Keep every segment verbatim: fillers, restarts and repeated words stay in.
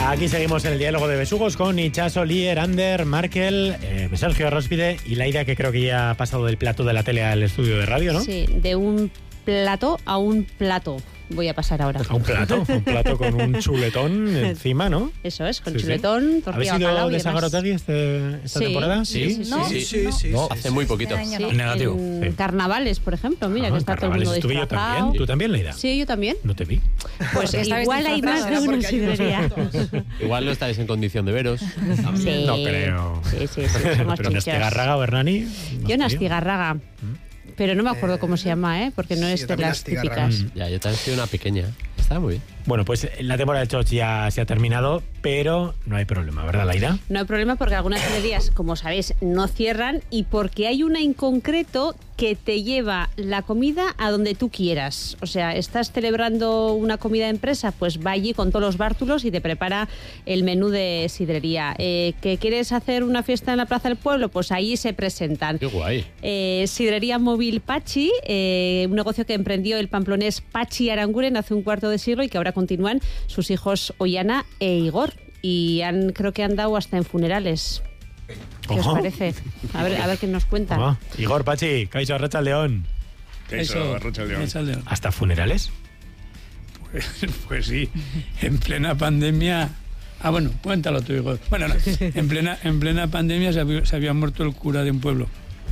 Aquí seguimos en el diálogo de besugos con Itxaso, Lier, Ander, Markel, eh, Sergio Róspide y Laida, que creo que ya ha pasado del plato de la tele al estudio de radio, ¿no? Sí, de un plato a un plato voy a pasar ahora. A un plato, un plato con un chuletón encima, ¿no? Eso es, con Sí, chuletón, sí. tortilla ¿Habéis bacalao ido y de demás. Sagarotegui este, esta Sí, temporada? sí, sí, sí. No, Sí, sí, no. sí. No, sí, hace sí. muy poquito. Este año no. Sí, Negativo. en Sí. carnavales, por ejemplo, mira, Ah, que está todo el carnavales mundo estuve yo disfrazado. también. ¿Tú también, Leida? Sí, yo también. No te vi. Pues estabais igual hay más de disfrazadas, una porque hay unos sidrería. Igual no estáis en condición de veros. Sí. No creo. Sí, sí, sí, somos Pero en chichos. Astigarraga o Hernani. Yo en Astigarraga. Pero no me acuerdo cómo se llama, ¿eh? Porque no sí, es yo de también las Astigarraga. típicas. Ya, yo también soy una pequeña. Está muy bien. Bueno, pues la temporada de Choch ya se ha terminado, pero no hay problema, ¿verdad, Laida? No hay problema porque algunas sidrerías, como sabéis, no cierran y porque hay una en concreto que te lleva la comida a donde tú quieras. O sea, estás celebrando una comida de empresa, pues va allí con todos los bártulos y te prepara el menú de sidrería. Eh, ¿Que quieres hacer una fiesta en la Plaza del Pueblo? Pues ahí se presentan. Qué guay. Eh, Sidrería Móvil Pachi, eh, un negocio que emprendió el pamplonés Pachi Aranguren hace un cuarto de siglo y que ahora continúan sus hijos Ollana e Igor. Y han, creo que han dado hasta en funerales. ¿Qué os Ojo. parece? A ver, a ver qué nos cuentan. Ah, Igor, Pachi, Caixo Arratsaldeon. Eso, Arratsaldeon. Arratsaldeon. ¿Hasta funerales? Pues, pues sí, en plena pandemia. Ah, bueno, cuéntalo tú, Igor. Bueno, no, en plena, en plena pandemia se había, se había muerto el cura de un pueblo.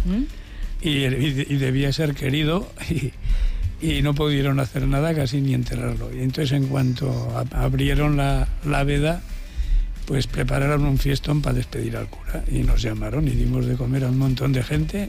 Y, y- y debía ser querido y, y no pudieron hacer nada, casi ni enterrarlo. Y entonces, en cuanto a- abrieron la, la veda, pues prepararon un fiestón para despedir al cura. Y nos llamaron y dimos de comer a un montón de gente.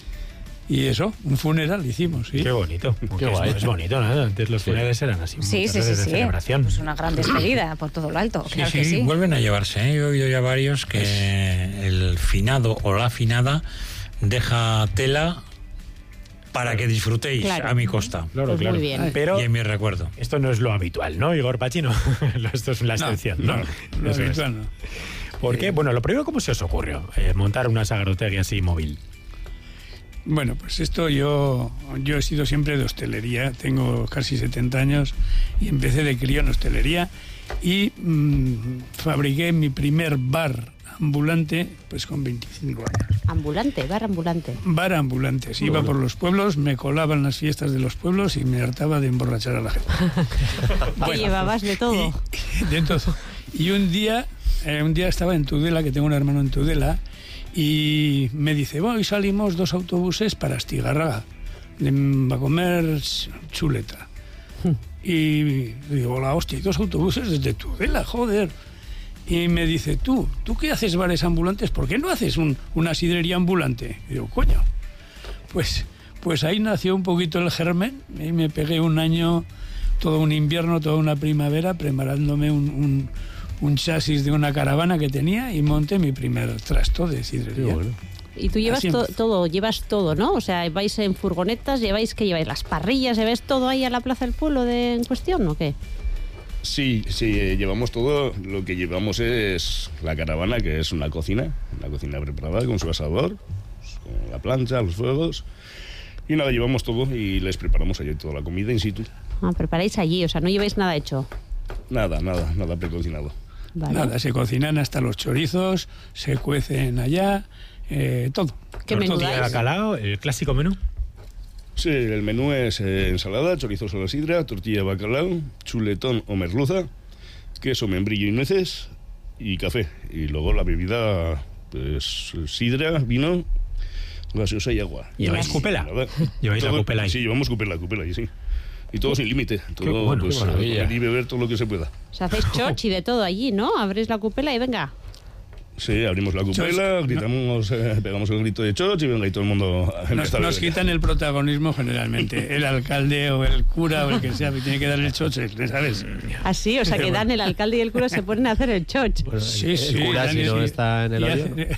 Y eso, un funeral hicimos, sí. Qué bonito. Qué guay. Es, es bonito, ¿no? Antes los funerales eran así. Sí, muchas sí, sí, veces de sí. celebración. Pues una gran despedida por todo lo alto. Sí, claro sí, que sí. vuelven a llevarse. ¿eh? Yo he oído ya varios que el finado o la finada deja tela para que disfrutéis Claro. a mi costa Claro, Pues claro. muy bien. Pero y en mi recuerdo. esto no es lo habitual, ¿no, Igor, Pachi? No. Esto es la excepción, ¿no? no, lo Eso es. habitual no. ¿Por qué? Bueno, lo primero, ¿cómo se os ocurrió eh, montar una Sagarotegui así móvil? Bueno, pues esto yo, yo he sido siempre de hostelería, tengo casi setenta años y empecé de crío en hostelería y mm, fabriqué mi primer bar ambulante pues con veinticinco años. Ambulante, bar ambulante. Bar ambulante, iba bueno. por los pueblos, me colaba en las fiestas de los pueblos y me hartaba de emborrachar a la gente. Te llevabas de todo. Y, de todo. Y un día, eh, un día estaba en Tudela, que tengo un hermano en Tudela, y me dice, bueno, hoy salimos dos autobuses para Astigarraga a comer chuleta. Y digo, la hostia, ¿y dos autobuses desde Tudela, joder? Y me dice, tú, ¿tú qué haces bares ambulantes? ¿Por qué no haces un- una sidrería ambulante? Y digo, coño, pues, pues ahí nació un poquito el germen y me pegué un año, todo un invierno, toda una primavera, preparándome un, un, un chasis de una caravana que tenía y monté mi primer trasto de sidrería. Y tú llevas Así to- empezó. todo, llevas todo, ¿no? O sea, vais en furgonetas, lleváis que lleváis las parrillas, lleváis todo ahí a la Plaza del Pueblo de en cuestión, ¿o qué? Sí, sí, eh, llevamos todo. Lo que llevamos es la caravana, que es una cocina, una cocina preparada con su asador, con la plancha, los fuegos. Y nada, llevamos todo y les preparamos allí toda la comida in situ. Ah, preparáis allí, o sea, no lleváis nada hecho. Nada, nada, nada precocinado. Vale. Nada, se cocinan hasta los chorizos, se cuecen allá, eh, todo. ¿Qué Todo, menú todo. Tortilla de dais? bacalao, el clásico menú. Sí, el menú es eh, ensalada, chorizos a la sidra, tortilla de bacalao, chuletón o merluza, queso, membrillo y nueces y café. Y luego la bebida, pues sidra, vino, gaseosa y agua. ¿Lleváis cupela? Nada. ¿Lleváis la Todo- cupela ahí? Sí, llevamos cupela, cupela ahí, sí. Y todo sin límite. Todo, bueno, pues, qué maravilla. comer y beber todo lo que se pueda. O sea, hacéis choch y de todo allí, ¿no? Abrís la cupela y venga. Sí, abrimos la cupela, Chos, gritamos, eh, pegamos el grito de choch y venga, y todo el mundo a Nos, empezar a nos beber. quitan el protagonismo generalmente. El alcalde o el cura o el que sea que tiene que dar el choche, ¿sabes? Así, o sea, que dan el alcalde y el cura se ponen a hacer el choch. Sí, sí. el cura, dan si y- no está en el y hoyo. hace-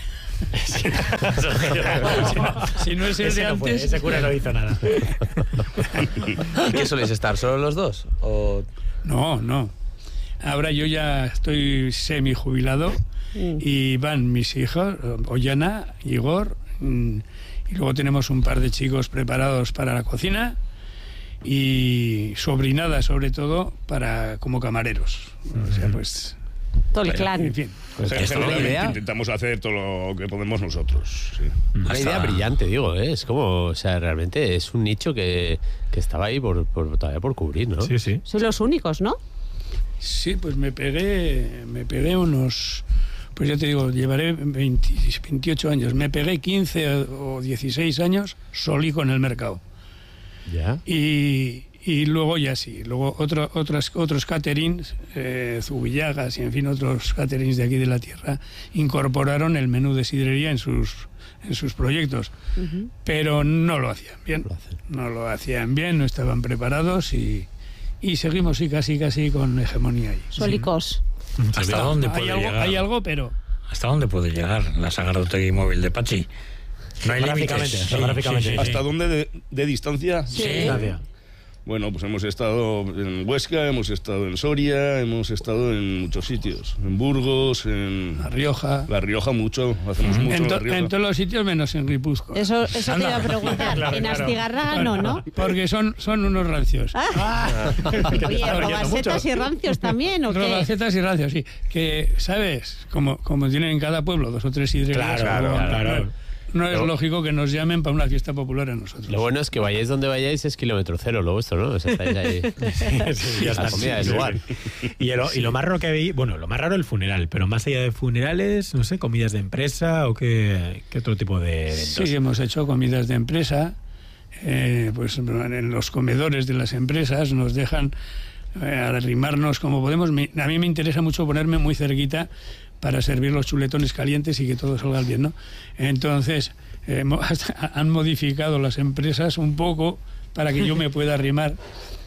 si, no, si no es el Ese de no fue, antes. ese cura no hizo nada. ¿Y qué soléis estar? ¿Solo los dos? ¿O No, no. Ahora yo ya estoy semi jubilado y van mis hijos, Ollana, Igor, mm, y luego tenemos un par de chicos preparados para la cocina y sobrinada sobre todo para como camareros. O sea, pues Todo el Pero, clan. En fin. O sea, Esto es una generalmente idea. intentamos hacer todo lo que podemos nosotros. Sí. Una Hasta- idea brillante, digo, ¿eh? Es como, o sea, realmente es un nicho que, que estaba ahí por, por- todavía por cubrir, ¿no? Sí, sí. Sois los únicos, ¿no? Sí, pues me pegué, me pegué unos, pues ya te digo, llevaré veinte, veintiocho años. Me pegué quince o dieciséis años solico en el mercado. Ya. Y, y luego ya sí, luego otro, otras, otros caterings, eh, Zubillagas y en fin, otros caterings de aquí de la tierra, incorporaron el menú de sidrería en sus, en sus proyectos. Pero no lo hacían bien. Lo hacen. No lo hacían bien, no estaban preparados y, y seguimos sí, casi casi con hegemonía ahí. Solicos. ¿Hasta dónde Hay puede algo, llegar? hay algo, pero... ¿Hasta dónde puede llegar la Sagardotegui móvil de Pachi? No hay Geográficamente, límites. geográficamente. Sí, sí, sí. ¿Hasta dónde de, de distancia? Sí. Gracias. Bueno, pues hemos estado en Huesca, hemos estado en Soria, hemos estado en muchos sitios. En Burgos, en La Rioja. La Rioja mucho, hacemos mucho En, en to- La Rioja. en todos los sitios menos en Guipúzcoa. Eso, eso te iba a preguntar. Claro, en claro. Astigarraga no, ¿no? Porque son, son unos rancios. Oye, robasetas y rancios también, ¿o qué? Robacetas y rancios, sí. Que, ¿sabes? Como, como tienen en cada pueblo dos o tres sidrerías. Claro, no, claro, claro. no- No es Lo- lógico que nos llamen para una fiesta popular a nosotros. Lo bueno es que vayáis donde vayáis es kilómetro cero, lo vuestro, ¿no? O sea, estáis ahí. Sí, ya la está. comida del Sí, lugar. Y, el- y lo más raro que vi, bueno, lo más raro el funeral, pero más allá de funerales, no sé, comidas de empresa o qué, qué otro tipo de eventos. Sí, hemos hecho comidas de empresa. eh, pues en los comedores de las empresas nos dejan eh, arrimarnos como podemos. Me- A mí me interesa mucho ponerme muy cerquita para servir los chuletones calientes y que todo salga bien, ¿no? Entonces, eh, mo- hasta han modificado las empresas un poco para que yo me pueda arrimar.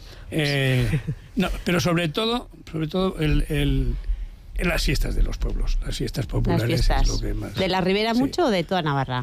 Eh, no, pero sobre todo, sobre todo el, el- en las fiestas de los pueblos, las fiestas Las populares fiestas. es lo que más. ¿De la Ribera Sí. mucho o de toda Navarra?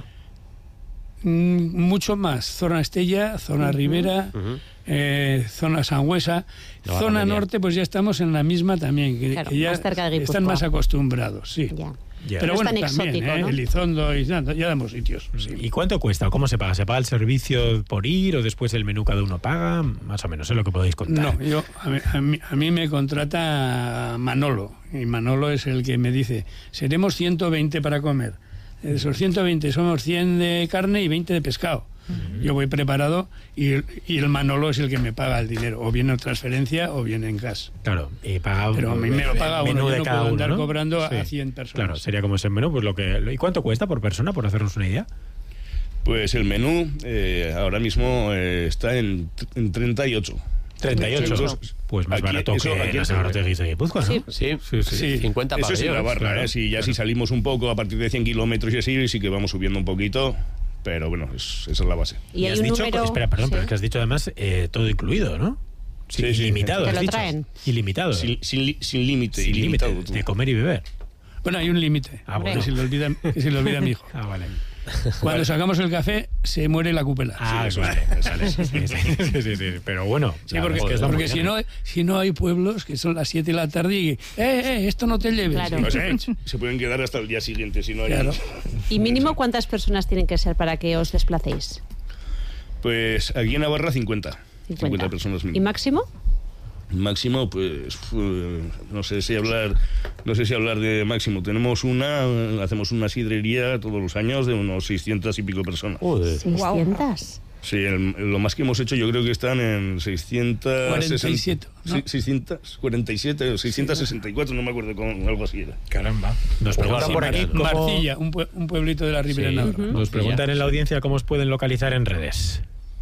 Mm, mucho más. Zona Estella, zona Ribera, Ujú. eh, zona Sangüesa. Navarra Zona media. Norte, pues ya estamos en la misma también, que, Claro, que ya más cerca de Guipúzcoa. están más acostumbrados, sí. Ya. Ya. Pero No es bueno, tan también, exótico, ¿eh? ¿no? Elizondo y ya, ya damos sitios. sí. ¿Y cuánto cuesta? ¿Cómo se paga? ¿Se paga el servicio por ir o después el menú cada uno paga? Más o menos, es lo que podéis contar. No, yo, a, mí, a mí- a mí me contrata Manolo, y Manolo es el que me dice, seremos ciento veinte para comer. De esos ciento veinte somos cien de carne y veinte de pescado. Yo voy preparado y, el- y el Manolo es el que me paga el dinero, o bien en transferencia o bien en cash. Claro, y paga Pero a mí me lo el paga menú uno, yo de no cada puedo uno, andar ¿no? cobrando a- Sí. a cien personas. Claro, sería como ese menú, pues lo que... ¿Y cuánto cuesta por persona, por hacernos una idea? Pues el menú eh, ahora mismo eh, está en, en treinta y ocho. treinta y ocho. Nosotros- Pues más aquí- barato eso que aquí la en Sagardotegui de Guipúzcoa, ¿no? Sí. Sí, Sí, sí. Sí. cincuenta Eso es en la pabellones, barra, claro. ¿eh? Si ya si salimos un poco a partir de cien kilómetros y así, sí que vamos subiendo un poquito, pero bueno, es- esa es la base. Y, hay has un dicho, número... espera, perdón, Sí. pero es que has dicho además eh, todo incluido, ¿no? Sí, Sí, sí. ilimitado. Te has lo dicho. traen. Ilimitado. Sin, sin, li- sin límite, Sin ilimitado. límite tú. de comer y beber. Bueno, hay un límite, Ah, que bueno. se le olvida, que se le olvida a mi hijo. Ah, vale. Cuando sacamos el café, se muere la cúpula. Ah, eso vale. es, vale. Sí, sí, sí, sí, sí. Pero bueno. Sí, la porque, verdad es que está muy porque si, bien. no, si no hay pueblos que son las siete de la tarde y, eh, eh, esto no te lleves. Claro. No sé, se pueden quedar hasta el día siguiente si no hay. Claro. ¿Y mínimo cuántas personas tienen que ser para que os desplacéis? Pues aquí en Navarra cincuenta. cincuenta. cincuenta personas ¿Y mínimo. máximo? Máximo, pues eh, no sé si hablar, no sé si hablar de máximo. Tenemos una, eh, hacemos una sidrería todos los años de unos seiscientas y pico personas. Joder. seiscientas. Sí, el- lo más que hemos hecho yo creo que están en seiscientas cuarenta y siete, ¿no? Sí, seiscientos cuarenta y siete o seiscientos sesenta y cuatro, no me acuerdo, con algo así era. Caramba. Nos preguntan Sí, por aquí cómo... Marcilla, un, pue- un pueblito de la Ribera Sí. Navarra. Nos preguntan en la audiencia cómo os pueden localizar en redes.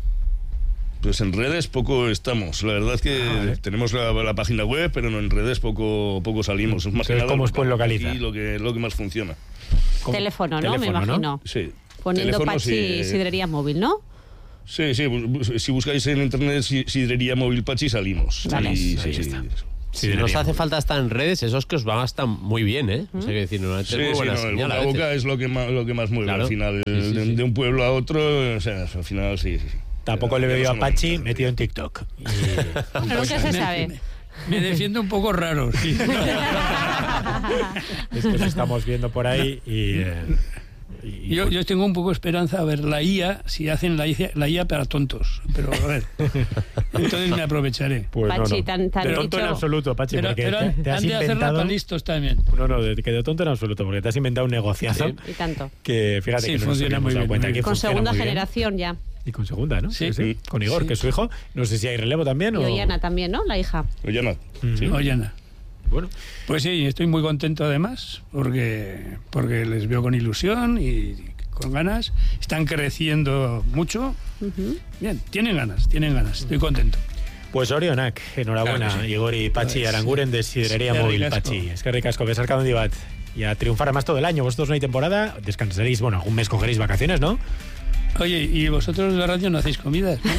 Pues en redes poco estamos. La verdad es que Ah, vale. tenemos la, la página web, pero no, en redes poco poco salimos. Es más que Entonces, nada ¿cómo lo os que pueden estamos localizar? aquí, lo que lo que más funciona. ¿Cómo? Teléfono, ¿no? Me Teléfono, ¿no? imagino. Sí. Poniendo Teléfono, Pachi sí, eh, Sidrería Móvil, ¿no? Sí, sí. bu- bu- Si buscáis en internet si- sidrería móvil Pachi salimos. Vale. Y- Ahí sí, está. sí. Si no os hace falta estar en redes, esos que os van hasta muy bien, ¿eh? O sea, que decir, normalmente Sí, es muy sí, buena no, el señal boca a a veces. boca es lo que más, lo que más mueve Claro. al final. Sí, sí, de, sí. de un pueblo a otro, o sea, al final sí, sí. sí. Tampoco Ya- le ya veo no a somos Pachi muchos. metido en TikTok. Y- Nunca se sabe. Me defiendo un poco raro, sí. es que os estamos viendo por ahí y... eh, Y, Yo, yo tengo un poco de esperanza a ver la I A, si hacen la I A, la I A para tontos. Pero a ver, entonces me aprovecharé. pues no, Pachi, no. tan, tan Pero tonto en dicho- absoluto, Pachi, Pero, porque pero te, te has han de hacerla inventado... para listos también. No, no, de, que de tonto en absoluto, porque te has inventado un negociazo Sí. Y tanto. que, fíjate, Sí, que no nos funciona habíamos muy dado bien, cuenta muy que bien. Con funciona segunda muy bien. generación ya. Y con segunda, ¿no? Sí. Con Igor, Sí. que es su hijo. No sé si hay relevo también Y o... Ollana también, ¿no? La hija. Oye, no. Sí. Oye, Ana. Bueno, Pues sí, estoy muy contento además, porque, porque les veo con ilusión y con ganas. Están creciendo mucho. Bien, tienen ganas, tienen ganas. Estoy contento. pues Orionak, enhorabuena, Claro que sí. Igor y Pachi Pues, Aranguren de Sidrería es que Móvil, ricasco. Pachi. Es que ricasco, ves Arcado Divat. Y a triunfar además todo el año. Vosotros no hay temporada, descansaréis, bueno, algún mes cogeréis vacaciones, ¿no? Oye, ¿y vosotros de la radio no hacéis comidas? ¿no?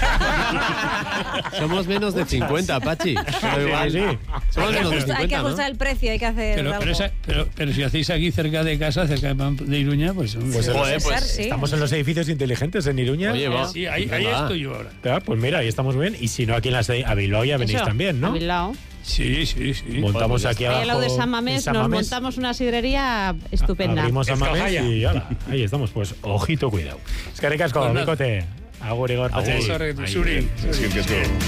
Somos menos de cincuenta, Pachi. Pero igual, Sí, sí. Somos menos de Hay que cincuenta, ¿no? ajustar el precio, hay que hacer Pero, algo. pero, esa- pero, pero si hacéis aquí cerca de casa, cerca de, Pamp- de Iruña, pues... hombre, Pues, Joder, pues, sí. estamos en los edificios inteligentes en Iruña. Oye, va. sí, ahí, ahí Venga. estoy yo ahora. Ah, pues mira, ahí estamos muy bien. Y si no, aquí en las de a Bilbao ya venís Eso, también, ¿no? a Bilbao. Sí, sí, sí. Montamos aquí Ahí abajo. al lado de San Mamés en San nos Mamés. montamos una sidrería estupenda. Abrimos San Mamés Escojalla. y ala, ahí estamos. Pues ojito, cuidado. Es que ricasco, Pues nada. Micote. Agur, Igor, Pachi. Eso, re- Ahí. Suri. Es que, es que, eh,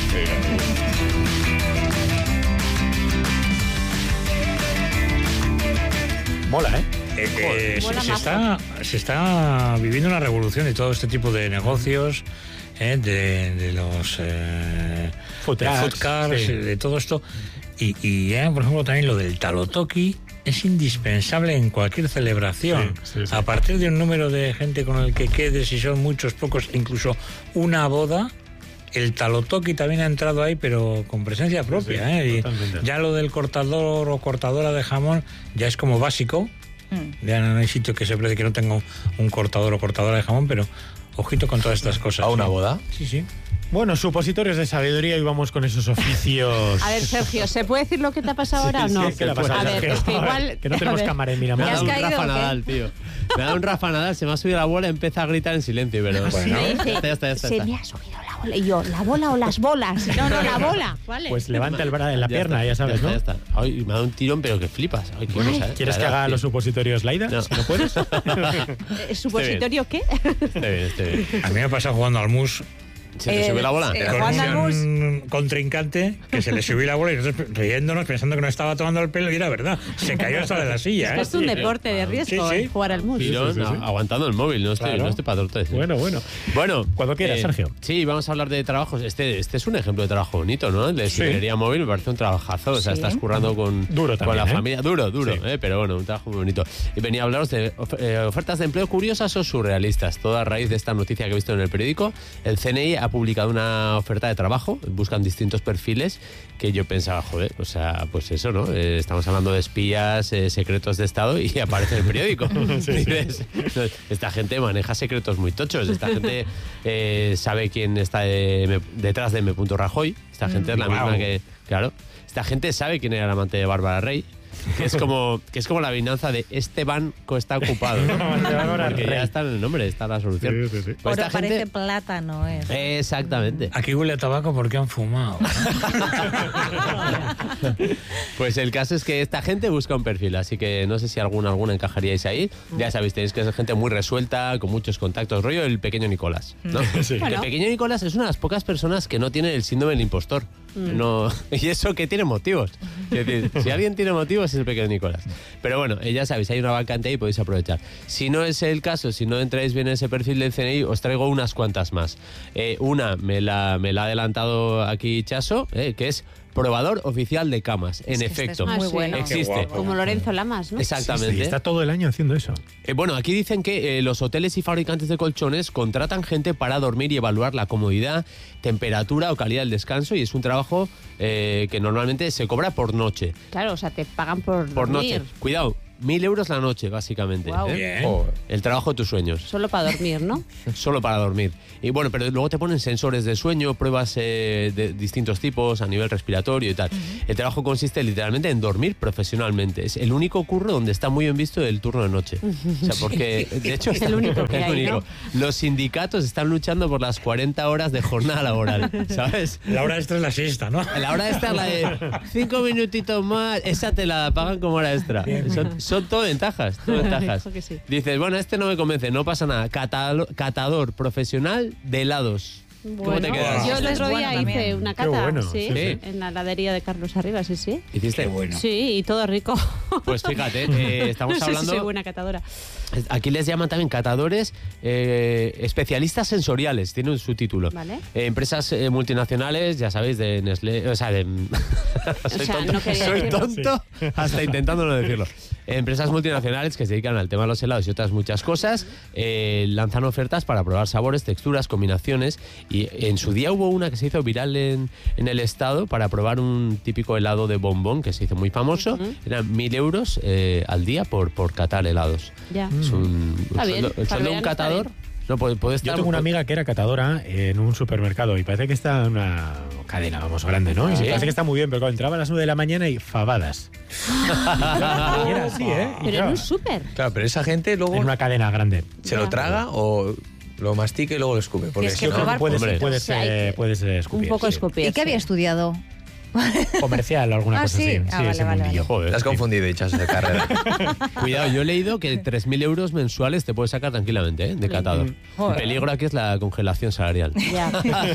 Mola, ¿eh? Eh, eh, se, Mola se mazo. está, se está viviendo una revolución de todo este tipo de negocios, eh, de, de los eh, Food de trucks, food cars, sí. eh, de todo esto. Y, y eh, por ejemplo, también lo del talotoki es indispensable en cualquier celebración. Sí, sí, sí. A partir de un número de gente con el que quedes, si son muchos, pocos, incluso una boda. El talotoki también ha entrado ahí, pero con presencia propia. Sí, ¿eh? Y totalmente. ya lo del cortador o cortadora de jamón ya es como básico. Ya no hay sitio que se precie que no tenga un, un cortador o cortadora de jamón, pero ojito con todas estas cosas. ¿A una ¿sí? boda? Sí, sí. Bueno, supositorios de sabiduría y vamos con esos oficios. A ver, Sergio, ¿se puede decir lo que te ha pasado ahora o Sí, no? sí, ¿qué le ha pasado, a ver, Sergio? es que igual... Que no a tenemos ver. cámara en Me ha Miramar. has dado un caído Rafa o qué? Nadal, tío. Me ha dado un Rafa Nadal, se me ha subido la bola y empieza a gritar en silencio, pero... Me dice, ya está, ya está, ya está. se me ha subido la bola. Y yo, ¿la bola o las bolas? No, no, la bola. Vale. Pues levanta el bra- la Ya pierna, está, ya sabes, está, ¿no? ya está. Ay, me ha dado un tirón, pero que flipas. Ay, qué cosa, ¿eh? ¿Quieres La que haga verdad, los sí. supositorios, Laida? No. Si no puedes. ¿Eh, ¿Supositorio qué? Estoy bien, estoy bien. A mí me ha pasado jugando al mus ¿Se te Eh, sube la bola? eh, con jugando al mus. un contrincante que se le subió la bola y nosotros riéndonos pensando que nos estaba tomando el pelo y era verdad. Se cayó hasta de la silla. ¿eh? Es un deporte de riesgo, Sí, sí. ¿eh? Jugar al mus. Tirón, sí, sí, sí. a- aguantando el móvil, no estoy, Claro. no estoy para tortes. Bueno, bueno. Bueno, Cuando quieras, Sergio. Sí, vamos a hablar de trabajos. Este, este es un ejemplo de trabajo bonito, ¿no? El de sidrería móvil me parece un trabajazo. O sea, Sí. estás currando con, Duro con también, la ¿eh? familia. Duro, duro, Sí. ¿eh? Pero bueno, un trabajo muy bonito. Y venía a hablaros de of- eh, ofertas de empleo curiosas o surrealistas. Todo a raíz de esta noticia que he visto en el periódico. El C N I ha publicado una oferta de trabajo. Buscan distintos perfiles que yo pensaba, joder, o sea, pues eso, ¿no? Eh, estamos hablando de espías, eh, secretos de Estado y aparece en el periódico. Dices, no, esta gente maneja secretos muy tochos. Esta gente eh, sabe quién está de- me- detrás de M. Rajoy. Esta gente es la Wow. misma que, claro, esta gente sabe quién era el amante de Bárbara Rey. Que es como que es como la venganza de Esteban que está ocupado, ¿no? Amante de Bárbara Porque Rey. ya está en el nombre, está la solución. Sí, sí, sí. Pues Oro esta parece gente- plátano, ¿eh? Exactamente. Aquí huele a tabaco porque han fumado. Pues el caso es que esta gente busca un perfil, así que no sé si alguna alguna encajaríais ahí. Ya sabéis, tenéis que ser gente muy resuelta, con muchos contactos, rollo el pequeño Nicolás, ¿no? Sí. El Bueno. pequeño Nicolás es una de las pocas personas que no tiene el síndrome del impostor. No, y eso que tiene motivos. Es decir, si alguien tiene motivos es el pequeño Nicolás. Pero bueno, eh, ya sabéis, hay una vacante ahí y podéis aprovechar. Si no es el caso, si no entráis bien en ese perfil del C N I, os traigo unas cuantas más. Eh, una me la, me la ha adelantado aquí Chaso, eh, que es probador oficial de camas. En Es que este efecto, es muy Ah, sí. bueno. existe. Qué guapo. Como Lorenzo Lamas, ¿no? Exactamente. Sí, está todo el año haciendo eso. Eh, bueno, aquí dicen que eh, los hoteles y fabricantes de colchones contratan gente para dormir y evaluar la comodidad, temperatura o calidad del descanso, y es un trabajo eh, que normalmente se cobra por noche. Claro, o sea, te pagan por, Por dormir. noche. Cuidado, mil euros la noche, básicamente. Guau. ¿eh? Bien. Joder. El trabajo de tus sueños. Solo para dormir, ¿no? Solo para dormir. Y bueno, pero luego te ponen sensores de sueño, pruebas eh, de distintos tipos a nivel respiratorio y tal. El trabajo consiste literalmente en dormir profesionalmente. Es el único curro donde está muy bien visto el turno de noche. O sea, porque de hecho Es el único que es hay, único. Los sindicatos están luchando por las cuarenta horas de jornada laboral, ¿sabes? La hora extra es la siesta, ¿no? La hora extra, la de cinco minutitos más, esa te la pagan como hora extra. Son, son todo ventajas, todo ventajas. Dijo que sí. Dices, bueno, este no me convence, no pasa nada. Catalo- catador profesional de helados. ¿Cómo Bueno, te quedas? yo el Es otro día bueno también. hice una Qué cata, bueno, sí, sí, sí. en la heladería de Carlos Arriba, sí, sí. ¿Hiciste? Qué bueno. Sí, y todo rico. Pues fíjate, eh, estamos No sé si hablando... soy buena catadora. Aquí les llaman también catadores eh, especialistas sensoriales, tienen su título. Vale. Eh, empresas eh, multinacionales, ya sabéis, de Nestlé, o sea, de... soy sea, tonto, no quería soy decirlo. tonto hasta intentando no decirlo. Eh, empresas multinacionales que se dedican al tema de los helados y otras muchas cosas, eh, lanzan ofertas para probar sabores, texturas, combinaciones, y en su día hubo una que se hizo viral en, en el estado para probar un típico helado de bombón que se hizo muy famoso. Ujú. Eran mil euros eh, al día por, por catar helados. Ya. Es un, Está el bien, sueldo, el para sueldo de un verano está catador. bien. No, puede, puede estar. Yo tengo una amiga que era catadora en un supermercado y parece que está en una cadena, vamos, grande, ¿no? Y ¿Sí? parece que está muy bien, pero claro, entraba a las nueve de la mañana y fabadas. Y era así, ¿eh? Y Pero en claro, un súper. Claro, pero esa gente luego en una cadena grande. se lo traga o lo mastica y luego lo escupe. Porque Tienes que si no- probar Puedes, Hombre. puedes, O sea, hay eh, que- puedes eh, escupir. Un poco sí. escupir. ¿Y qué había estudiado? Comercial, alguna Ah, cosa sí. así. Ah, sí, vale, ese vale, mundillo. Te Joder. has confundido, Ichas, de carrera. Cuidado, yo he leído que tres mil euros mensuales te puedes sacar tranquilamente, ¿eh? De catador. El Joder. peligro aquí es la congelación salarial. Ya.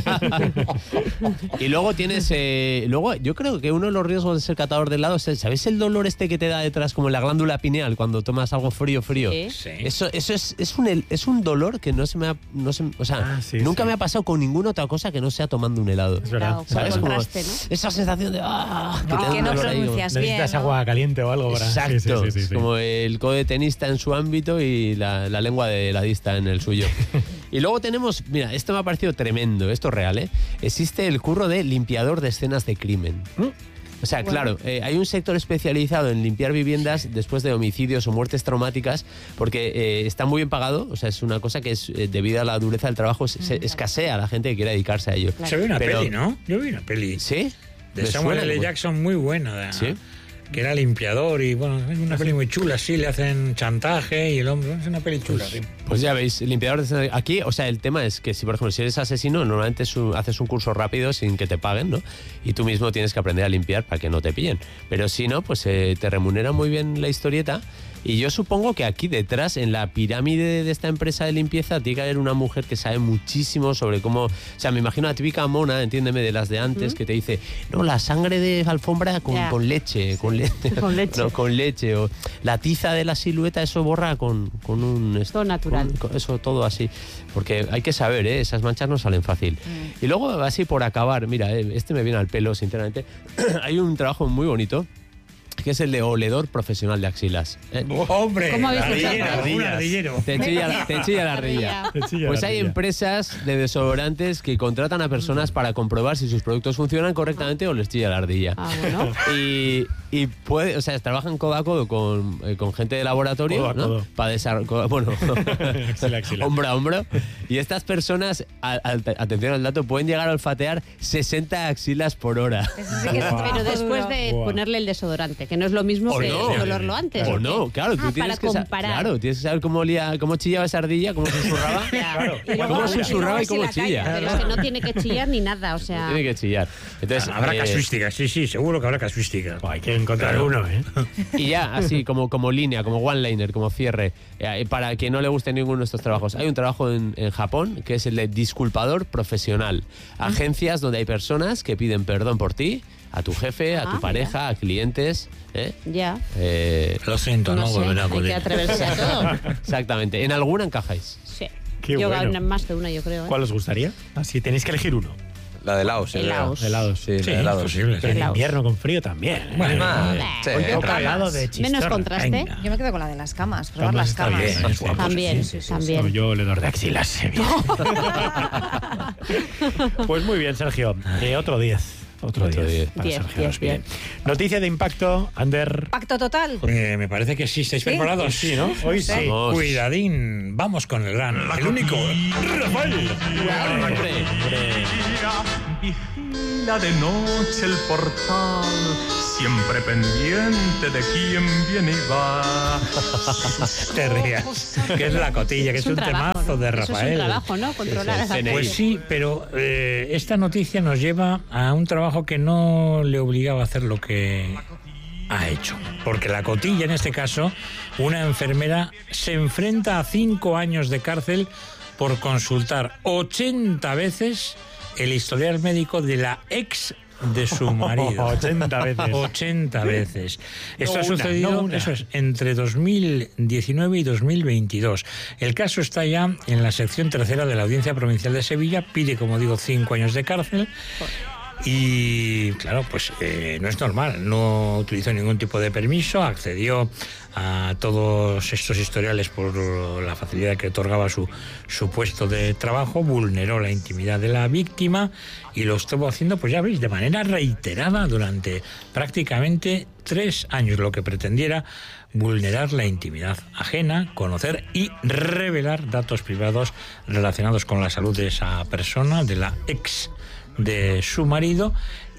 Y luego tienes. eh, luego, yo creo que uno de los riesgos de ser catador de helados es. ¿Sabéis el dolor este que te da detrás, como en la glándula pineal, cuando tomas algo frío, frío? Sí. Sí. Eso, eso es, es, un, es un dolor que no se me ha. No se, o sea, Ah, sí, nunca sí. me ha pasado con ninguna otra cosa que no sea tomando un helado. Es verdad. Claro, por ¿Sabes? Como contraste, ¿no? esa sensación de. Ah, que te da Que un no dolor ahí, como- pronuncias bien. Necesitas ¿no? agua caliente o algo para... Exacto, Sí, sí, sí, sí, es sí. como el codo de tenista en su ámbito y la, la lengua de heladista en el suyo. Y luego tenemos, mira, esto me ha parecido tremendo, esto es real, ¿eh? Existe el curro de limpiador de escenas de crimen. O sea, claro, eh, hay un sector especializado en limpiar viviendas después de homicidios o muertes traumáticas porque eh, está muy bien pagado, o sea, es una cosa que es eh, debido a la dureza del trabajo se, se escasea a la gente que quiera dedicarse a ello. Se ve una Pero- peli, ¿no? Yo vi una peli ¿Sí? de Me Samuel suena L. como- Jackson muy buena. de- ¿Sí? Que era limpiador y bueno, es una peli muy chula, sí, le hacen chantaje y el hombre, es una peli chula, sí. Pues ya veis, limpiador de escenas. Aquí, o sea, el tema es que si, por ejemplo, si eres asesino, normalmente es un- haces un curso rápido sin que te paguen, ¿no? Y tú mismo tienes que aprender a limpiar para que no te pillen. Pero si no, pues eh, te remunera muy bien la historieta. Y yo supongo que aquí detrás, en la pirámide de esta empresa de limpieza, tiene que haber una mujer que sabe muchísimo sobre cómo... O sea, me imagino la típica mona, entiéndeme, de las de antes, que te dice, no, la sangre de alfombra con, Ya. con leche, con leche. Con leche. No, con leche. O la tiza de la silueta, eso borra con, con un... est- Todo natural. con- con eso, todo así. Porque hay que saber, ¿eh? Esas manchas no salen fácil. Y luego, así por acabar, mira, eh, este me viene al pelo, sinceramente. Hay un trabajo muy bonito que es el de oledor profesional de axilas. ¿eh? ¡Hombre! ¿Cómo habéis ardillero, hecho? un ardillero. Te chilla, la- te chilla la ardilla. Te chilla Pues la hay ardilla. empresas de desodorantes que contratan a personas para comprobar si sus productos funcionan correctamente o les chilla la ardilla. Ah, bueno. Y, y puede, o sea, trabajan codo a codo con, eh, con gente de laboratorio, Codo a ¿no? codo. Para desarrollar, bueno, Axila, axila. hombro a hombro. Y estas personas, a- a- atención al dato, pueden llegar a olfatear sesenta axilas por hora. Eso sí que es Pero trabajo después duro. de Buah. ponerle el desodorante, que no es lo mismo O que no. olerlo antes. O ¿o no, qué? claro, tú Ah, tienes para que sa- comparar. claro, tienes que saber cómo olía, cómo chillaba esa ardilla, cómo susurraba. Claro. Y luego- Cómo y luego susurraba y si cómo la calle. chilla. Pero es que no tiene que chillar ni nada, o sea... Tiene que chillar. Entonces, Habrá eh, casuística, sí, sí, seguro que habrá casuística. Buah, hay que encontrar Claro. uno, ¿eh? Y ya, así como, como línea, como one-liner, como cierre, eh, para quien no le guste ninguno de estos trabajos. Hay un trabajo en, en Japón que es el de disculpador profesional. Agencias donde hay personas que piden perdón por ti, a tu jefe, a Ah, tu mira. pareja, a clientes. ¿eh? Ya. Eh, Lo siento, No no, sé, volverá a hay que poder. atreverse a todo. exactamente. En alguna encajáis. Sí. Qué Yo bueno. en más de una, yo creo. ¿eh? ¿Cuál os gustaría? Así tenéis que elegir uno. La de Laos, Helados. Helados. Sí, Sí, la de Laos. posible. Pero en Helados. invierno con frío también. ¿eh? Bueno, Sí. Hoy toca Camas. helado de chistorra. Menos contraste. Venga. Yo me quedo con la de las camas, probar Camas las está camas. bien, es guapo, También, sí, sí, sí, también. sí. Yo le doy de axilas. eh, bien. Pues muy bien, Sergio. Eh, otro diez. Otro Otro diez diez. para Diez, Sergio diez, Rospide. bien. Noticia de impacto, Ander. Pacto total. Eh, me parece que sí, ¿estáis ¿Sí? preparados? Sí, ¿no? Hoy sí. Vamos. Cuidadín, vamos con el gran, el único, Rafael. Hombre. Vigila de noche el portal, siempre pendiente de quién viene y va. Te rías, que es la cotilla, que es, un, trabajo, temazo ¿no? de Eso es Rafael. un trabajo, ¿no? Controlar a la C N I. Pues sí, pero eh, esta noticia nos lleva a un trabajo que no le obligaba a hacer lo que ha hecho. Porque la cotilla, en este caso, una enfermera se enfrenta a cinco años de cárcel por consultar ochenta veces el historial médico de la ex de su marido. ochenta veces. ochenta veces. Esto No ha una, sucedido no una. eso es, entre dos mil diecinueve y dos mil veintidós. El caso está ya en la sección tercera de la Audiencia Provincial de Sevilla. Pide, como digo, cinco años de cárcel. Y claro, pues eh, no es normal, no utilizó ningún tipo de permiso, accedió a todos estos historiales por la facilidad que otorgaba su, su puesto de trabajo, vulneró la intimidad de la víctima y lo estuvo haciendo, pues ya veis, de manera reiterada durante prácticamente tres años, lo que pretendiera vulnerar la intimidad ajena, conocer y revelar datos privados relacionados con la salud de esa persona, de la ex de su marido.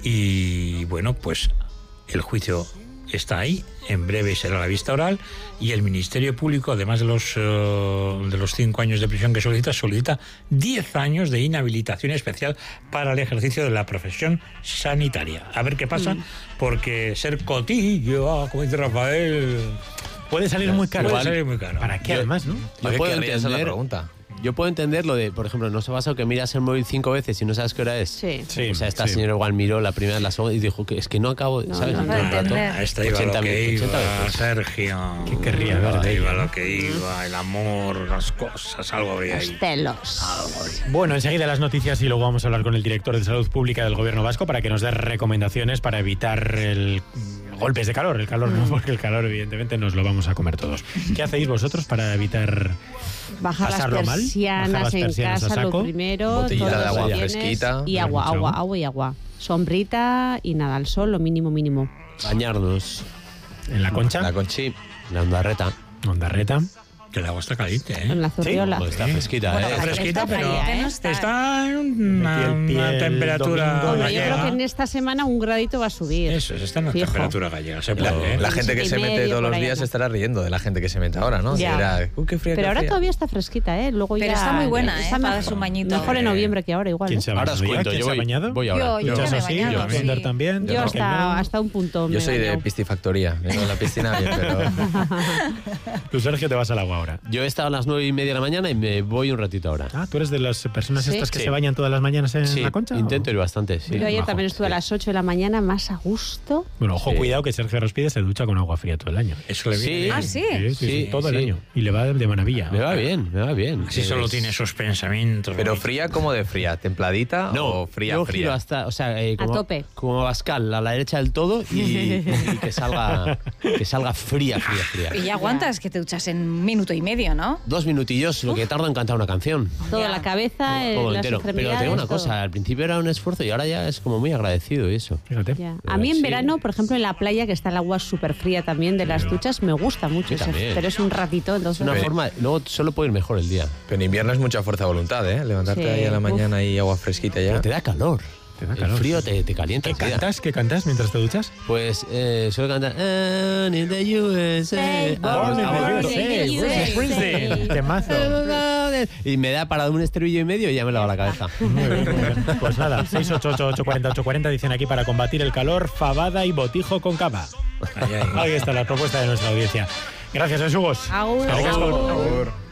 Y bueno, pues el juicio está ahí, en breve será la vista oral y el Ministerio Público, además de los uh, de los cinco años de prisión que solicita, solicita diez años de inhabilitación especial para el ejercicio de la profesión sanitaria. A ver qué pasa, mm. porque ser cotillo, ah, como dice Rafael, puede salir muy caro. Puede salir muy caro. ¿Para qué, además, no? Yo puedo entender esa es la pregunta. Yo puedo entender lo de, por ejemplo, ¿no se ha pasado que miras el móvil cinco veces y no sabes qué hora es? Sí. Sí, o sea, esta sí. señora igual miró la primera, la segunda y dijo que es que no acabo, No, ¿sabes? no, En todo el no, rato. no, A esta iba ochenta lo que veces, iba, ochenta veces. Sergio. ¿Qué querría ver de Ahí iba ella? lo que iba, el amor, las cosas, algo habría Los ahí. celos. Bueno, enseguida las noticias y luego vamos a hablar con el director de Salud Pública del Gobierno Vasco para que nos dé recomendaciones para evitar el golpes de calor. El calor no, porque el calor evidentemente nos lo vamos a comer todos. ¿Qué hacéis vosotros para evitar Bajar las pasarlo mal? persianas Bajar las en persianas a casa lo saco. primero. Botellita todos de los agua bienes, fresquita. Y agua, Mucho agua, agua. agua y agua. Sombrita y nada al sol, lo mínimo, mínimo. Bañarnos, en la concha? La Conchi. la ondarreta. Ondarreta. Que el agua está caliente, ¿eh? En la zurriola. Pues está fresquita, Bueno, ¿eh? Está fresquita, Está pero caliente, no está. está en una, Metí el pie una el temperatura domingo. Bueno, yo gallega. creo que en esta semana un gradito va a subir. Eso, está en una Fijo. temperatura gallega. Se La, puede, ¿eh? la gente que Y se mete medio todos por los ahí días anda. se estará riendo de la gente que se mete ahora, ¿no? Ya. Dirá, "Uh, qué fría, Pero qué ahora fría". todavía está fresquita, ¿eh? Luego Pero ya está muy buena, está ¿eh? Para mejor, su bañito. mejor en noviembre que ahora igual. ¿Quién ¿eh? se ha Ahora os bañado ya? cuento, ¿Quién yo se ha voy, bañado? voy ahora. Yo, yo Yo ya me he sí, bañado. yo sí. Ander también. Yo Raquel hasta, no. hasta un punto. Yo me soy he de bañado. piscifactoría. Vengo en la piscina bien, pero... Tú, Sergio, te vas al agua ahora. Yo he estado a las nueve y media de la mañana y me voy un ratito ahora. Ah, ¿tú eres de las personas Sí. estas que Sí. se bañan todas las mañanas en Sí, la concha? intento ¿o? ir bastante, sí. Yo ayer majo, también estuve sí. a las ocho de la mañana más a gusto. Bueno, ojo, Sí. cuidado que Sergio Rospide se ducha con agua fría todo el año. Eso le viene Sí. bien. Ah, sí. Sí, sí, sí, Sí, todo el sí. año. Y le va de maravilla. Me va bien, me va bien. Así solo Es- tiene esos pensamientos. Pero bonitos. fría, ¿cómo de fría? ¿Templadita No, o fría, yo fría? giro hasta, o sea, eh, como, tope. como Abascal, a la derecha del todo y, y que salga que salga fría, fría, fría. Y ya aguantas que te duchas en un minuto y medio, ¿no? Dos minutillos, lo que tardo en cantar una canción. Toda Ya. la cabeza, eh, Todo las entero. Pero extremidades. te digo una todo. cosa, al principio era un esfuerzo y ahora ya es como muy agradecido y eso. Fíjate. Ya. A mí en Sí. verano, por ejemplo, en la playa, que está el agua súper fría también de las duchas, me gusta mucho. Sí, ese- también. pero es un ratito, Es entonces... una Sí. forma, luego solo puede ir mejor el día. Pero en invierno es mucha fuerza de voluntad, ¿eh? Levantarte Sí. ahí a la Uf. mañana y agua fresquita ya. Pero te da calor. Te da El calor, frío sí. te, te calienta. ¿Qué enseguida. cantas? ¿Qué cantas mientras te duchas? Pues eh, suelo cantar "And in the U S A". Hey, Ah, born in ah, the bueno. U S A. Bruce Springsteen. Temazo. Y me da para un estribillo y medio y ya me lavo la cabeza. Muy bien, muy bien. Pues nada, seis ocho ocho ocho cuarenta ocho cuarenta dicen aquí para combatir el calor, fabada y botijo con cava. Ahí, ahí. Ahí está la propuesta de nuestra audiencia. Gracias, Besugos. Agur. Eskerrik asko. Agur.